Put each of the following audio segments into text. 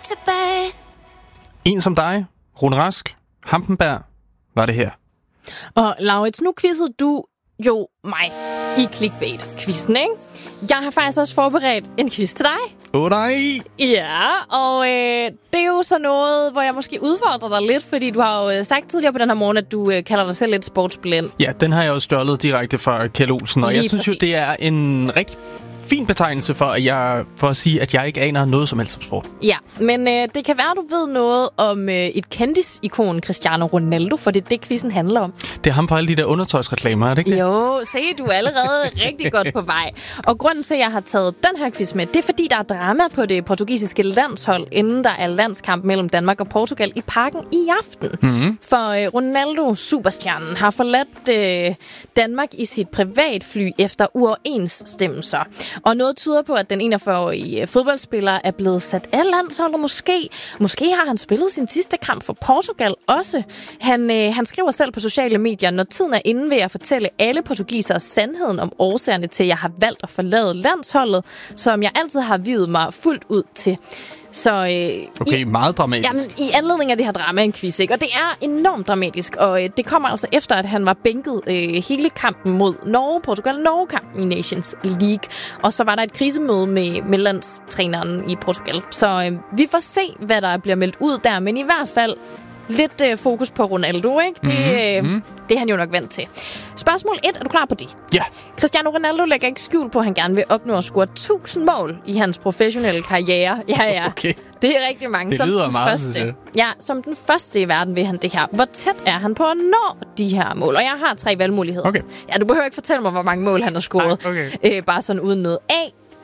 tilbage. En som dig, Rune Rask, Hampenberg, var det her. Og Laurits, nu quizzede du jo mig i clickbait-quizzen, ikke? Jeg har faktisk også forberedt en quiz til dig. Nej! Ja, og det er jo så noget, hvor jeg måske udfordrer dig lidt, fordi du har jo sagt tidligere på den her morgen, at du kalder dig selv lidt sportsblind. Ja, den har jeg jo stjålet direkte fra Kjeld Olsen, og Lige jeg synes jo, præcis. det er en rigtig fin betegnelse for at sige, at jeg ikke aner noget som helst om sport. Ja, men det kan være, du ved noget om et kendisikon, Cristiano Ronaldo, for det er det, quizzen handler om. Det er ham på alle de der undertøjsreklamer, er det ikke det? Jo, se, du er allerede rigtig godt på vej. Og grunden til, at jeg har taget den her quiz med, det er, fordi der er drama på det portugisiske landshold, inden der er landskamp mellem Danmark og Portugal i Parken i aften. Mm-hmm. For Ronaldo, superstjernen, har forladt Danmark i sit privatfly efter uoverensstemmelser. Og noget tyder på, at den 41-årige fodboldspiller er blevet sat af landsholdet. Måske har han spillet sin sidste kamp for Portugal også. Han skriver selv på sociale medier, når tiden er inde, vil jeg fortælle alle portugisere sandheden om årsagerne til, at jeg har valgt at forlade landsholdet, som jeg altid har viet mig fuldt ud til. Så, Okay, meget dramatisk. Jamen, i anledning af det her drama en quiz, ikke? Og det er enormt dramatisk, og det kommer altså efter, at han var bænket hele kampen mod Norge, Portugal-Norge-kampen i Nations League. Og så var der et krisemøde med landstræneren i Portugal. Så vi får se, hvad der bliver meldt ud der, men i hvert fald lidt fokus på Ronaldo, ikke? Det er han jo nok vant til. Spørgsmål 1, er du klar på det? Ja. Cristiano Ronaldo lægger ikke skjul på, at han gerne vil opnå at score 1000 mål i hans professionelle karriere. Ja. Okay. Det er rigtig mange. Det lyder meget, synes første. jeg. Ja, som den første i verden vil han det her. Hvor tæt er han på at nå de her mål? Og jeg har 3 valgmuligheder. Okay. Ja, du behøver ikke fortælle mig, hvor mange mål han har scoret. Okay. Bare sådan uden noget. A.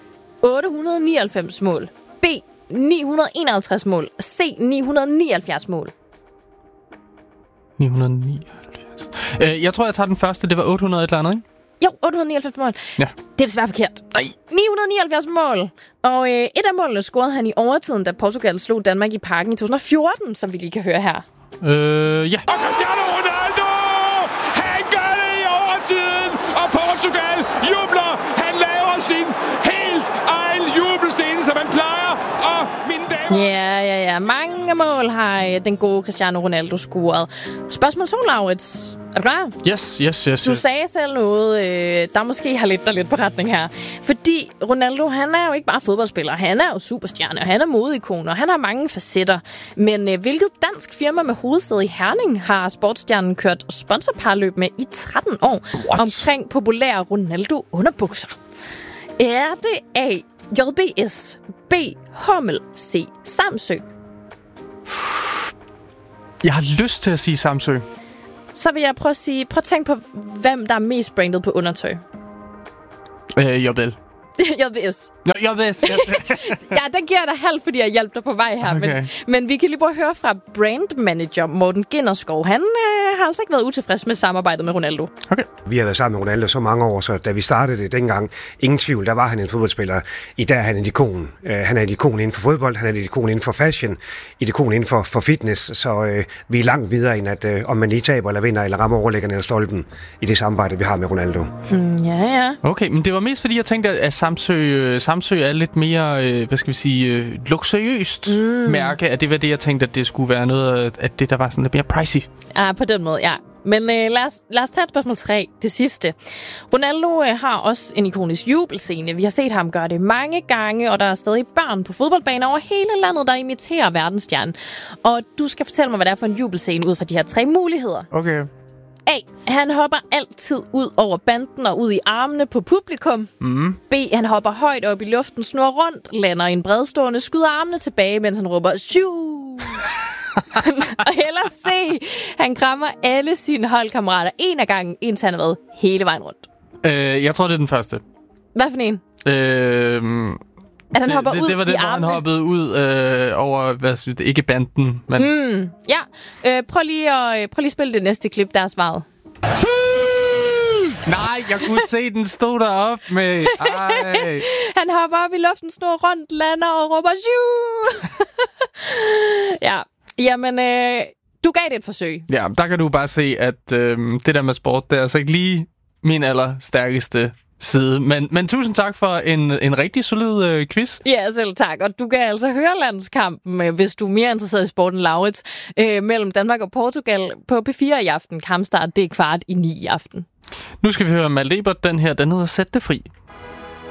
899 mål. B. 951 mål. C. 979 mål. 979. Jeg tror, jeg tager den første. Det var 800 et eller andet, ikke? Jo, 899 mål. Ja. Det er desværre forkert. Nej. 979 mål. Og et af målene scorede han i overtiden, da Portugal slog Danmark i Parken i 2014, som vi lige kan høre her. Ja. Og Cristiano Ronaldo! Han gør det i overtiden! Og Portugal jubler! Han laver sin helt egen jubelscene, som han plejer. Og mine damer... Ja. Mange mål har den gode Cristiano Ronaldo scoret. Spørgsmål 2, Laurits. Er du klar? Yes. Du sagde selv noget, der måske har lidt på retning her. Fordi Ronaldo, han er jo ikke bare fodboldspiller. Han er jo superstjerne, og han er modeikon, og han har mange facetter. Men hvilket dansk firma med hovedsæde i Herning har sportsstjernen kørt sponsorparløb med i 13 år? What? Omkring populære Ronaldo-underbukser? Er det A. JBS, B. Hummel, C. Samsø? Jeg har lyst til at sige Samsø. Så vil jeg prøve at tænke på, hvem der er mest brandet på undertøj. Jobel. JBS. Nå, JBS. Ja, den giver jeg dig halvt, fordi jeg hjælper dig på vej her. Okay. Men vi kan lige prøve at høre fra brandmanager Morten Ginderskov. Han har altså ikke været utilfreds med samarbejdet med Ronaldo. Okay. Vi har været sammen med Ronaldo så mange år, så da vi startede det dengang, ingen tvivl, der var han en fodboldspiller. I dag er han en ikon. Han er et ikon inden for fodbold, han er et ikon inden for fashion, et ikon inden for fitness. Så vi er langt videre end at om man lige taber eller vinder eller rammer overlæggerne eller stolpen i det samarbejde, vi har med Ronaldo. Ja. Okay, men det var mest fordi, jeg tænkte, at Samsø er lidt mere, luksuriøst mærke. At det var det, jeg tænkte, at det skulle være noget af det, der var sådan lidt mere pricey. Ja, på den måde, ja. Men lad os tage et spørgsmål 3, det sidste. Ronaldo har også en ikonisk jubelscene. Vi har set ham gøre det mange gange, og der er stadig børn på fodboldbaner over hele landet, der imiterer verdensstjernen. Og du skal fortælle mig, hvad det er for en jubelscene ud fra de her 3 muligheder. Okay. A. Han hopper altid ud over banden og ud i armene på publikum. B. Han hopper højt op i luften, snurrer rundt, lander i en bredstående, skyder armene tilbage, mens han råber shoo. Og ellers C. Han krammer alle sine holdkammerater en af gangen, indtil han har været hele vejen rundt. Jeg tror, det er den første. Hvad for en? At han hopper ud det var det, i hvor armene? han hoppede ud over, ikke banden, men... Ja, prøv lige at spille det næste klip, der er svaret. Nej, jeg kunne se, den stod deroppe med... Ej. Han hopper op i luften, snurrer rundt, lander og råber shoo. Ja, jamen, du gav det et forsøg. Ja, der kan du bare se, at det der med sport, det er altså ikke lige min allerstærkeste side. Men tusind tak for en rigtig solid quiz. Ja, selv tak. Og du kan altså høre landskampen, hvis du er mere interesseret i sporten, Laurits, mellem Danmark og Portugal på P4 i aften. Kampstart, det er 8:45 i aften. Nu skal vi høre Malte Ebert, den hedder Sæt det fri.